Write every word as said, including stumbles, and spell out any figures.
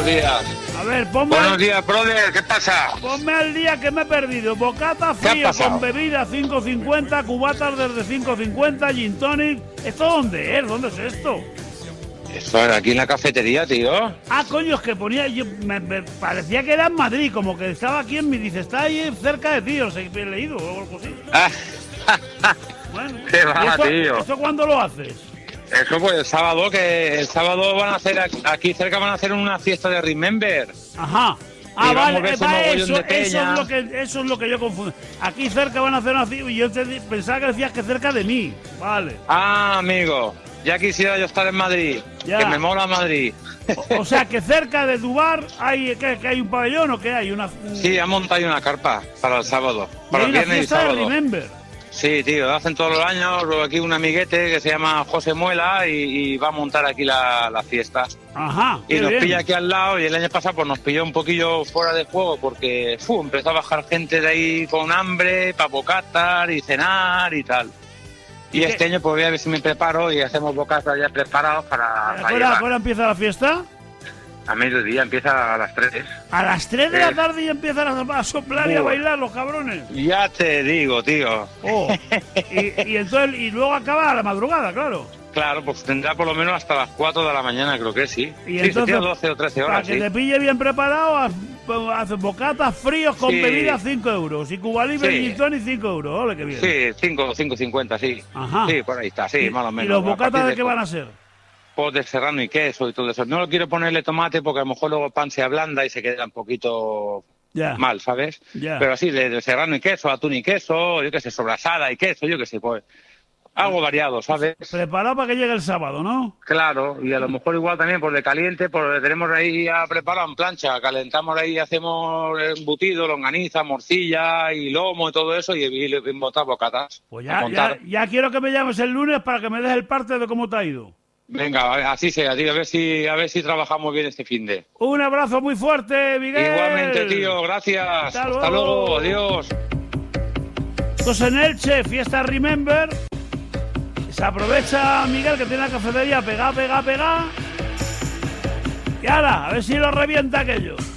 buenos días. A ver, ponme... Buenos días, brother, ¿qué pasa? Ponme al día que me he perdido. Bocata frío con bebida cinco cincuenta, cubatas desde cinco cincuenta, gin tonic. ¿Esto dónde es? ¿Dónde es esto? Esto era aquí en la cafetería, tío. Ah, coño, es que ponía... Yo, me, me parecía que era en Madrid, como que estaba aquí en mi... Dice, está ahí cerca de ti, o sea, he leído o algo así. Ah, bueno, qué va, esto, tío. ¿Esto cuándo lo haces? Eso pues el sábado, que el sábado van a hacer aquí cerca, van a hacer una fiesta de Remember. Ajá. Ah, y vale, va, eh, eso, eso, es lo que, eso es lo que yo confundo. Aquí cerca van a hacer una fiesta y yo te, pensaba que decías que cerca de mí. Vale. Ah, amigo, ya quisiera yo estar en Madrid, ya. Que me mola Madrid. O, o sea, que cerca de tu bar hay, que, que hay un pabellón o que hay una... Sí, han montado una carpa para el sábado, para el viernes y sábado. sábado. De Remember. Sí, tío, hacen todos los años aquí un amiguete que se llama José Muela y, y va a montar aquí la, la fiesta. Ajá. Y nos bien. pilla aquí al lado y el año pasado pues nos pilló un poquillo fuera de juego porque fu, empezó a bajar gente de ahí con hambre para bocatar y cenar y tal. Y, ¿Y este qué? año pues voy a ver si me preparo y hacemos bocatas ya preparados para... ¿A qué hora, hora empieza la fiesta? A mediodía, empieza a las tres. ¿A las tres de eh. la tarde ya empiezan a soplar Buah. y a bailar los cabrones? Ya te digo, tío. Oh. y, y, entonces, y luego acaba a la madrugada, claro. Claro, pues tendrá por lo menos hasta las cuatro de la mañana, creo que sí. Y sí, entonces, doce o trece horas, para que sí. te pille bien preparado, haces bocatas fríos con sí. bebida cinco euros. Y Cuba Libre sí. y gin tonic cinco euros. Ole, qué bien. Sí, cinco, cinco cincuenta, sí. Ajá. Sí, por ahí está, sí, y, más o menos. ¿Y los bocatas de qué van a ser? Pues de serrano y queso y todo eso. No lo quiero ponerle tomate porque a lo mejor luego el pan se ablanda y se queda un poquito yeah. mal, ¿sabes? Yeah. Pero así, de, de serrano y queso, atún y queso, yo qué sé, sobrasada y queso, yo qué sé, pues algo variado, ¿sabes? Preparado para que llegue el sábado, ¿no? Claro, y a lo mejor igual también por de caliente, pues tenemos ahí ya preparado en plancha, calentamos ahí, hacemos embutido, longaniza, morcilla y lomo y todo eso y, y, y botar bocatas. Pues ya, ya, ya quiero que me llames el lunes para que me des el parte de cómo te ha ido. Venga, así sea, tío, a ver si a ver si trabajamos bien este finde. Un abrazo muy fuerte, Miguel. Igualmente, tío, gracias. Hasta luego, Hasta luego. Adiós. Entonces en Elche, fiesta Remember. Se aprovecha Miguel que tiene la cafetería, pega, pega, pega. Y ahora, a ver si lo revienta aquello.